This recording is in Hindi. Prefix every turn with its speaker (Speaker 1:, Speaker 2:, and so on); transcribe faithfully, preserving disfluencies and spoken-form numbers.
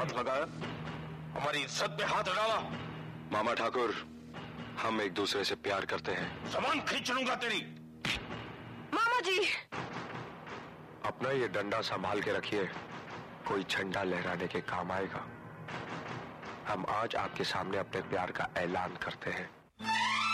Speaker 1: हाथ लगाया, हमारी इज्जत पे हाथ डाला।
Speaker 2: मामा ठाकुर, हम एक दूसरे से प्यार करते हैं।
Speaker 1: सामान खींच लूंगा तेरी।
Speaker 3: मामा जी,
Speaker 2: अपना ये डंडा संभाल के रखिए, कोई झंडा लहराने के काम आएगा। हम आज आपके सामने अपने प्यार का ऐलान करते हैं।